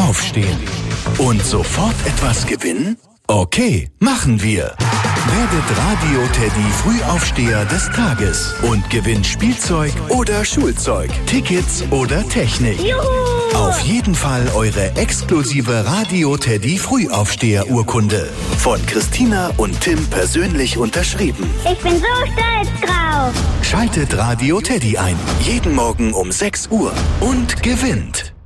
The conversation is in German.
Aufstehen. Und sofort etwas gewinnen? Okay, machen wir. Werdet Radio Teddy Frühaufsteher des Tages und gewinnt Spielzeug oder Schulzeug, Tickets oder Technik. Juhu! Auf jeden Fall eure exklusive Radio Teddy Frühaufsteher-Urkunde. Von Christina und Tim persönlich unterschrieben. Ich bin so stolz drauf. Schaltet Radio Teddy ein. Jeden Morgen um 6 Uhr und gewinnt.